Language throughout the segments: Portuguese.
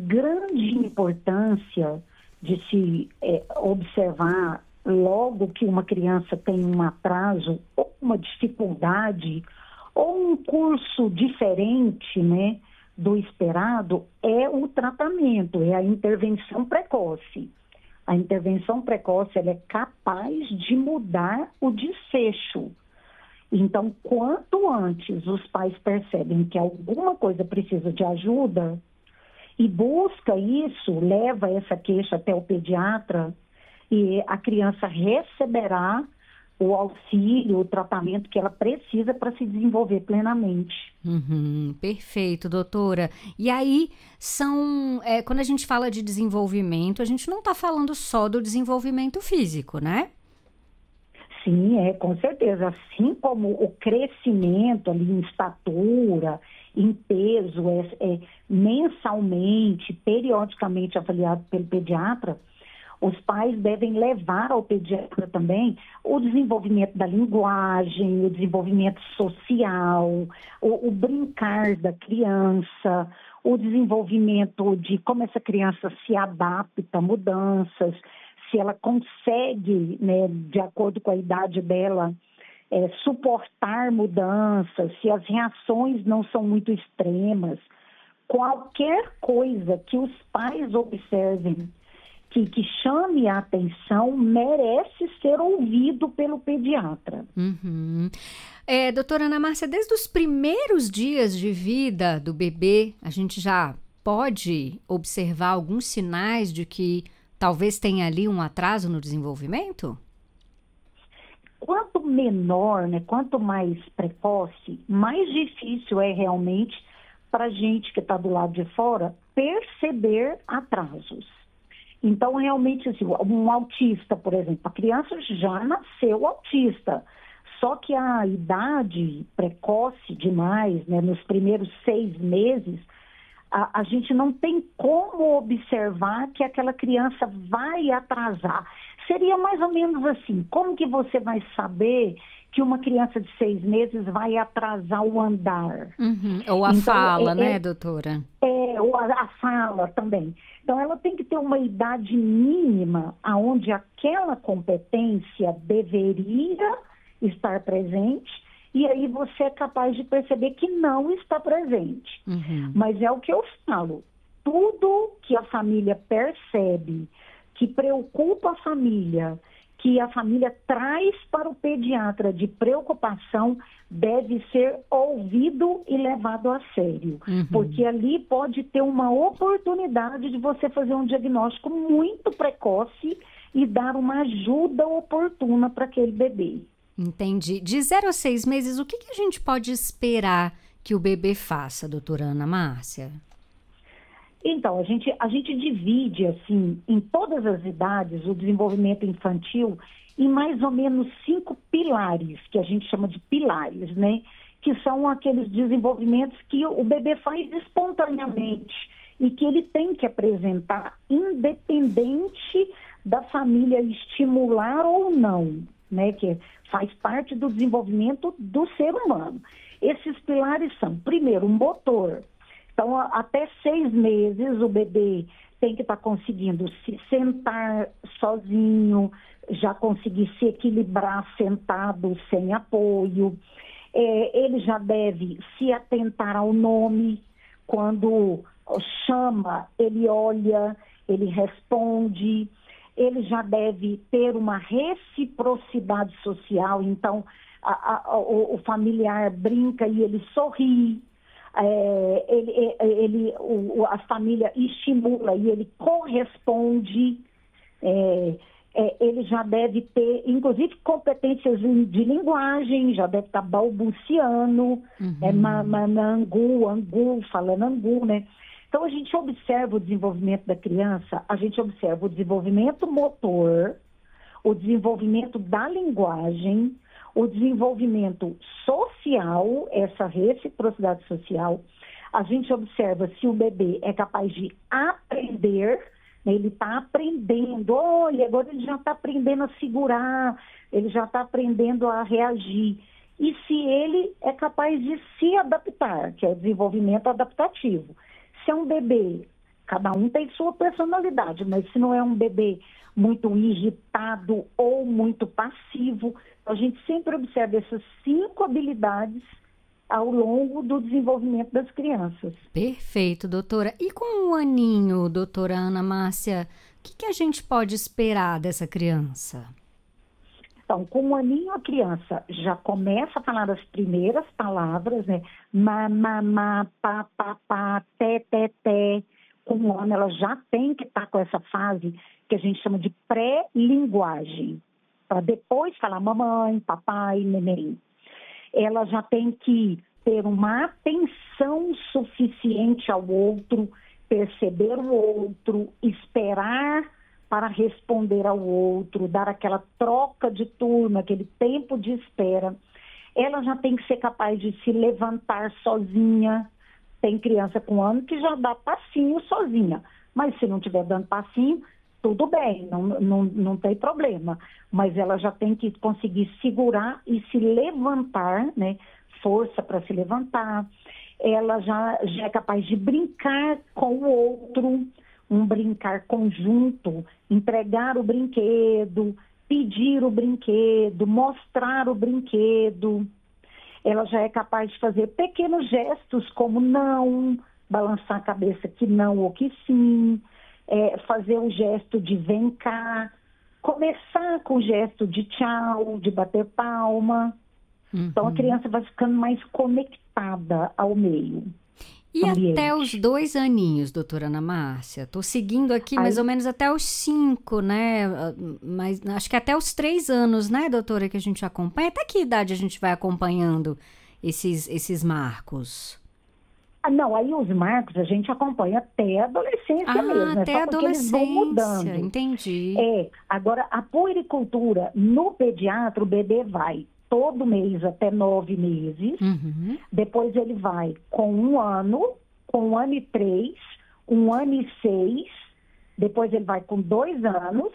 grande importância de se observar logo que uma criança tem um atraso ou uma dificuldade ou um curso diferente, né, do esperado, é o tratamento, é a intervenção precoce. A intervenção precoce, ela é capaz de mudar o desfecho. Então, quanto antes os pais percebem que alguma coisa precisa de ajuda e busca isso, leva essa queixa até o pediatra, e a criança receberá o auxílio, o tratamento que ela precisa para se desenvolver plenamente. Perfeito, doutora. E aí, quando a gente fala de desenvolvimento, a gente não está falando só do desenvolvimento físico, né? Sim, com certeza. Assim como o crescimento ali em estatura, em peso, mensalmente, periodicamente avaliado pelo pediatra, os pais devem levar ao pediatra também o desenvolvimento da linguagem, o desenvolvimento social, o brincar da criança, o desenvolvimento de como essa criança se adapta a mudanças, se ela consegue, né, de acordo com a idade dela, suportar mudanças, se as reações não são muito extremas. Qualquer coisa que os pais observem que chame a atenção merece ser ouvido pelo pediatra. Doutora Ana Márcia, desde os primeiros dias de vida do bebê, a gente já pode observar alguns sinais de que talvez tenha ali um atraso no desenvolvimento? Quanto menor, né, quanto mais precoce, mais difícil é realmente para a gente que está do lado de fora perceber atrasos. Então, realmente, assim, um autista, por exemplo, a criança já nasceu autista, só que a idade precoce demais, né, nos primeiros 6 meses, a gente não tem como observar que aquela criança vai atrasar. Seria mais ou menos assim, como que você vai saber que uma criança de 6 meses vai atrasar o andar? Ou a fala, né, doutora? Ou a fala também. Então, ela tem que ter uma idade mínima onde aquela competência deveria estar presente, e aí você é capaz de perceber que não está presente. Mas é o que eu falo, tudo que a família percebe, que preocupa a família, que a família traz para o pediatra de preocupação, deve ser ouvido e levado a sério. Porque ali pode ter uma oportunidade de você fazer um diagnóstico muito precoce e dar uma ajuda oportuna para aquele bebê. Entendi. De 0 a 6 meses, o que a gente pode esperar que o bebê faça, doutora Ana Márcia? Então, a gente divide, assim, em todas as idades, o desenvolvimento infantil em mais ou menos 5 pilares, que a gente chama de pilares, né? Que são aqueles desenvolvimentos que o bebê faz espontaneamente e que ele tem que apresentar independente da família estimular ou não, né? Que faz parte do desenvolvimento do ser humano. Esses pilares são, primeiro, o motor. Então, até 6 meses, o bebê tem que estar conseguindo se sentar sozinho, já conseguir se equilibrar sentado, sem apoio. Ele já deve se atentar ao nome. Quando chama, ele olha, ele responde. Ele já deve ter uma reciprocidade social. Então, o familiar brinca e ele sorri. A família estimula e ele corresponde. Ele já deve ter, inclusive, competências de linguagem, já deve estar balbuciando, angu, falando angu, né? Então, a gente observa o desenvolvimento da criança, a gente observa o desenvolvimento motor, o desenvolvimento da linguagem, o desenvolvimento social, essa reciprocidade social. A gente observa se o bebê é capaz de aprender, né? Ele está aprendendo, olha, agora ele já está aprendendo a segurar, ele já está aprendendo a reagir. E se ele é capaz de se adaptar, que é o desenvolvimento adaptativo. Se é um bebê Cada um tem sua personalidade, mas se não é um bebê muito irritado ou muito passivo, a gente sempre observa essas 5 habilidades ao longo do desenvolvimento das crianças. Perfeito, doutora. E com um aninho, doutora Ana Márcia, o que a gente pode esperar dessa criança? Então, com 1 aninho, a criança já começa a falar as primeiras palavras, né? Ma, pá, pá, pá, té. Com 1 ano, ela já tem que estar com essa fase que a gente chama de pré-linguagem, para depois falar mamãe, papai, neném. Ela já tem que ter uma atenção suficiente ao outro, perceber o outro, esperar para responder ao outro, dar aquela troca de turno, aquele tempo de espera. Ela já tem que ser capaz de se levantar sozinha. Tem criança com 1 ano que já dá passinho sozinha, mas se não estiver dando passinho, tudo bem, não tem problema. Mas ela já tem que conseguir segurar e se levantar, né? Força para se levantar. Ela já é capaz de brincar com o outro, um brincar conjunto, entregar o brinquedo, pedir o brinquedo, mostrar o brinquedo. Ela já é capaz de fazer pequenos gestos como não, balançar a cabeça que não ou que sim, fazer o gesto de vem cá, começar com o gesto de tchau, de bater palma. Então, a criança vai ficando mais conectada ao meio. E ambiente. Até os 2 aninhos, doutora Ana Márcia? Estou seguindo aqui mais ou menos até os 5, né? Mas acho que até os 3 anos, né, doutora, que a gente acompanha. Até que idade a gente vai acompanhando esses marcos? Não, aí os marcos a gente acompanha até a adolescência mesmo. Até só a porque eles vão adolescência, mudando. entendi. Agora, a puericultura, no pediatra, o bebê vai todo mês até 9 meses. Depois ele vai com 1 ano, com 1 ano e 3, 1 ano e 6. Depois ele vai com 2 anos,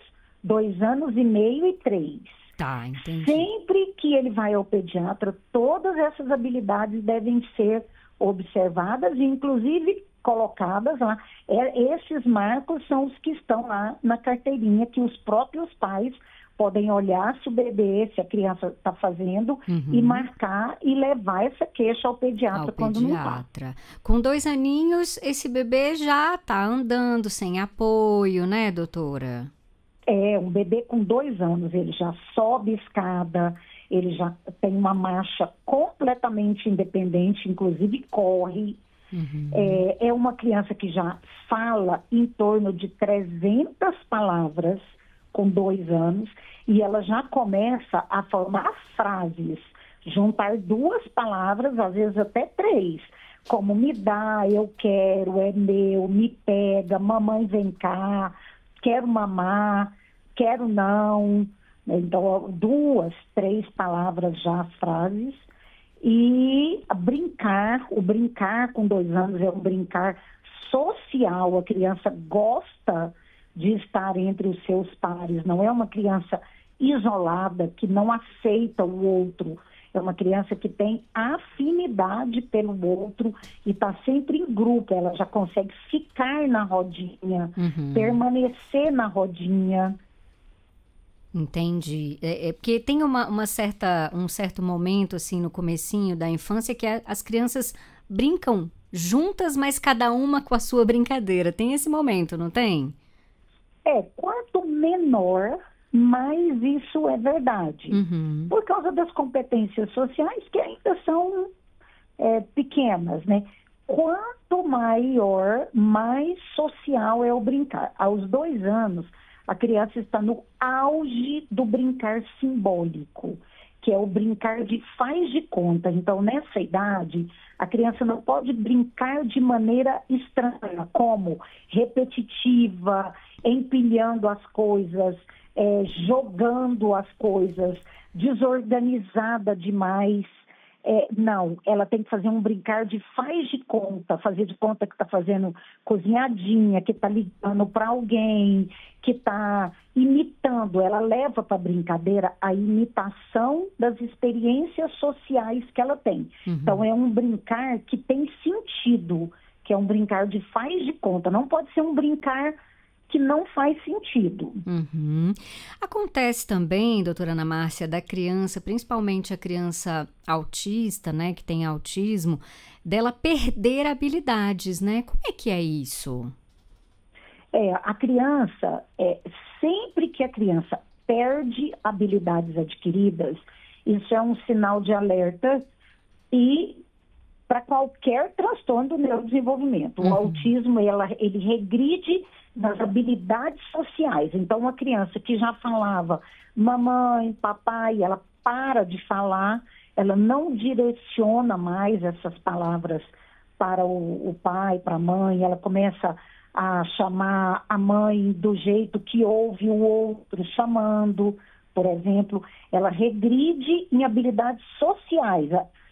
2 anos e meio e 3. Tá, entendi. Sempre que ele vai ao pediatra, todas essas habilidades devem ser observadas e, inclusive, colocadas lá. Esses marcos são os que estão lá na carteirinha que os próprios pais podem olhar se o bebê, se a criança está fazendo e marcar e levar essa queixa ao pediatra quando não está. Com 2 aninhos, esse bebê já está andando sem apoio, né, doutora? Um bebê com 2 anos, ele já sobe escada, ele já tem uma marcha completamente independente, inclusive corre. É uma criança que já fala em torno de 300 palavras com 2 anos e ela já começa a formar frases, juntar 2 palavras, às vezes até 3, como me dá, eu quero, é meu, me pega, mamãe vem cá, quero mamar, quero não. Então, 2, 3 palavras já, frases. E o brincar com 2 anos é um brincar social. A criança gosta de estar entre os seus pares. Não é uma criança isolada, que não aceita o outro. É uma criança que tem afinidade pelo outro e está sempre em grupo. Ela já consegue ficar na rodinha, permanecer na rodinha. Entendi. Porque tem um certo momento, assim, no comecinho da infância que as crianças brincam juntas, mas cada uma com a sua brincadeira. Tem esse momento, não tem? Quanto menor, mais isso é verdade. Por causa das competências sociais que ainda são pequenas, né? Quanto maior, mais social é o brincar. Aos 2 anos, a criança está no auge do brincar simbólico, que é o brincar de faz de conta. Então, nessa idade, a criança não pode brincar de maneira estranha, como repetitiva, empilhando as coisas, jogando as coisas, desorganizada demais. Não, ela tem que fazer um brincar de faz de conta, fazer de conta que está fazendo cozinhadinha, que está ligando para alguém, que está imitando. Ela leva para a brincadeira a imitação das experiências sociais que ela tem. Então, é um brincar que tem sentido, que é um brincar de faz de conta. Não pode ser um brincar que não faz sentido. Uhum. Acontece também, doutora Ana Márcia, da criança, principalmente a criança autista, né, que tem autismo, dela perder habilidades, né? Como é que é isso? A criança, sempre que a criança perde habilidades adquiridas, isso é um sinal de alerta e para qualquer transtorno do neurodesenvolvimento. O autismo, ele regride nas habilidades sociais. Então, uma criança que já falava mamãe, papai, ela para de falar, ela não direciona mais essas palavras para o pai, para a mãe, ela começa a chamar a mãe do jeito que ouve o outro chamando, por exemplo, ela regride em habilidades sociais.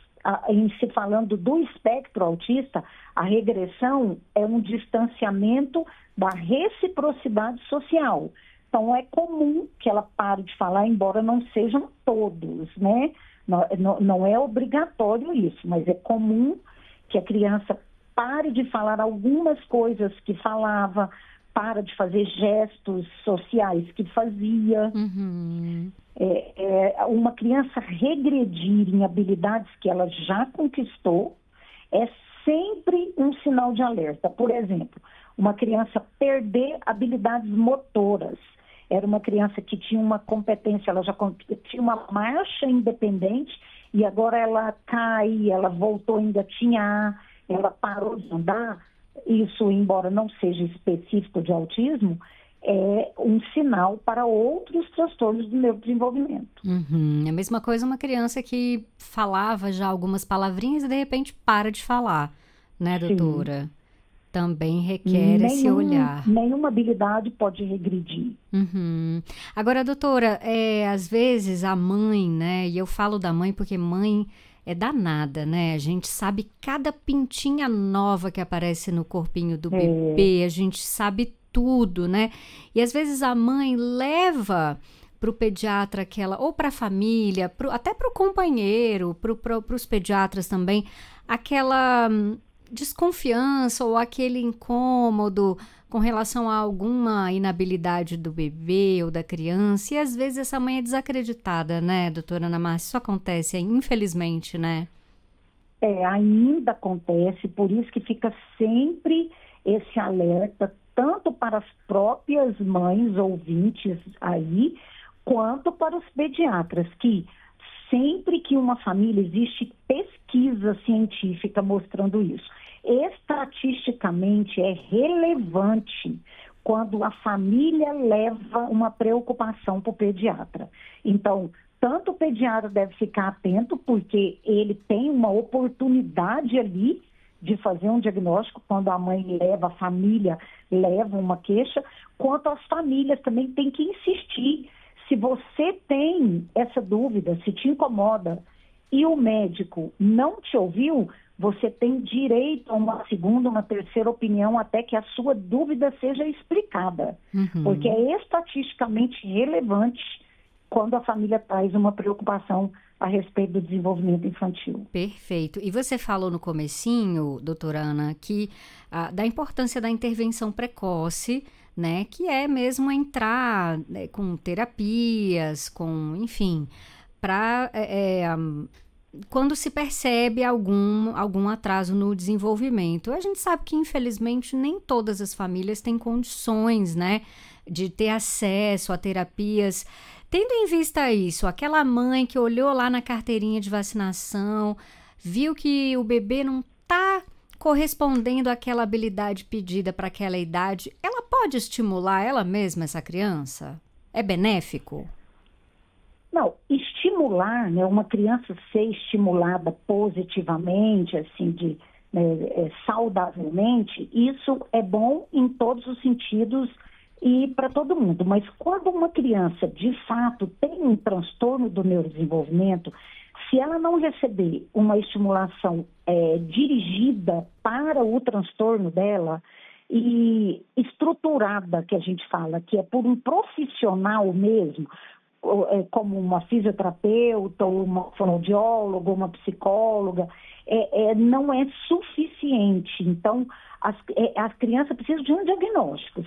Em se falando do espectro autista, a regressão é um distanciamento da reciprocidade social. Então, é comum que ela pare de falar, embora não sejam todos, né? Não é obrigatório isso, mas é comum que a criança pare de falar algumas coisas que falava, para de fazer gestos sociais que fazia. Uhum. Uma criança regredir em habilidades que ela já conquistou é sempre um sinal de alerta. Por exemplo, uma criança perder habilidades motoras. Era uma criança que tinha uma competência, ela já tinha uma marcha independente e agora ela cai, ela voltou a engatinhar, ela parou de andar. Isso, embora não seja específico de autismo, é um sinal para outros transtornos do neurodesenvolvimento. Uhum. É a mesma coisa uma criança que falava já algumas palavrinhas e de repente para de falar, né, Sim. doutora? Também requer esse olhar. Nenhuma habilidade pode regredir. Uhum. Agora, doutora, às vezes a mãe, né? E eu falo da mãe porque mãe é danada, né? A gente sabe cada pintinha nova que aparece no corpinho do bebê, a gente sabe tudo, né? E às vezes a mãe leva para o pediatra ou para a família, até para o companheiro, para os pediatras também, aquela desconfiança ou aquele incômodo com relação a alguma inabilidade do bebê ou da criança, e às vezes essa mãe é desacreditada, né, doutora Ana Márcia? Isso acontece, infelizmente, né? Ainda acontece, por isso que fica sempre esse alerta, tanto para as próprias mães ouvintes aí, quanto para os pediatras, que sempre que uma família, existe pesquisa científica mostrando isso. Estatisticamente é relevante quando a família leva uma preocupação para o pediatra. Então, tanto o pediatra deve ficar atento, porque ele tem uma oportunidade ali de fazer um diagnóstico quando a mãe leva, a família leva uma queixa, quanto as famílias também têm que insistir. Se você tem essa dúvida, se te incomoda e o médico não te ouviu, você tem direito a uma segunda, uma terceira opinião até que a sua dúvida seja explicada. Porque é estatisticamente relevante quando a família traz uma preocupação a respeito do desenvolvimento infantil. Perfeito. E você falou no comecinho, doutora Ana, que da importância da intervenção precoce, né, que é mesmo entrar, né, com terapias, enfim, para quando se percebe algum atraso no desenvolvimento. A gente sabe que, infelizmente, nem todas as famílias têm condições, né, de ter acesso a terapias. Tendo em vista isso, aquela mãe que olhou lá na carteirinha de vacinação, viu que o bebê não está correspondendo àquela habilidade pedida para aquela idade, ela pode estimular ela mesma, essa criança? É benéfico? Não, estimular, né, uma criança ser estimulada positivamente, assim, saudavelmente, isso é bom em todos os sentidos e para todo mundo. Mas quando uma criança, de fato, tem um transtorno do neurodesenvolvimento, se ela não receber uma estimulação dirigida para o transtorno dela e estruturada, que a gente fala, que é por um profissional mesmo, como uma fisioterapeuta, ou uma fonoaudióloga, ou uma psicóloga, não é suficiente. Então, as crianças precisam de um diagnóstico.